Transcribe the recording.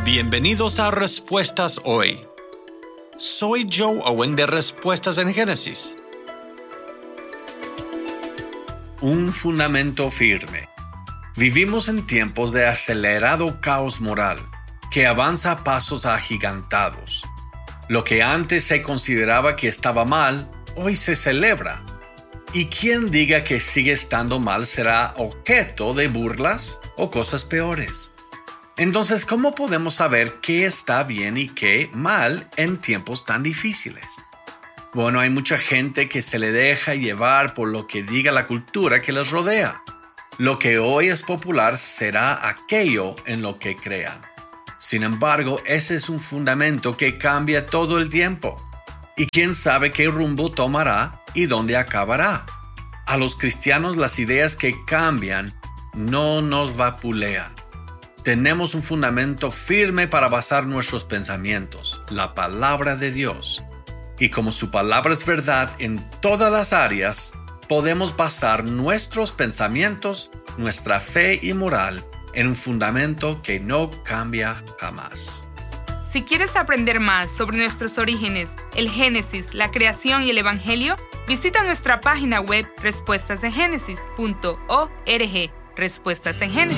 Bienvenidos a Respuestas Hoy. Soy Joe Owen de Respuestas en Génesis. Un fundamento firme. Vivimos en tiempos de acelerado caos moral, que avanza a pasos agigantados. Lo que antes se consideraba que estaba mal, hoy se celebra. Y quien diga que sigue estando mal será objeto de burlas o cosas peores. Entonces, ¿cómo podemos saber qué está bien y qué mal en tiempos tan difíciles? Bueno, hay mucha gente que se le deja llevar por lo que diga la cultura que les rodea. Lo que hoy es popular será aquello en lo que crean. Sin embargo, ese es un fundamento que cambia todo el tiempo. Y quién sabe qué rumbo tomará y dónde acabará. A los cristianos las ideas que cambian no nos vapulean. Tenemos un fundamento firme para basar nuestros pensamientos, la palabra de Dios. Y como su palabra es verdad en todas las áreas, podemos basar nuestros pensamientos, nuestra fe y moral en un fundamento que no cambia jamás. Si quieres aprender más sobre nuestros orígenes, el Génesis, la creación y el Evangelio, visita nuestra página web respuestasengénesis.org. Respuestas en Génesis.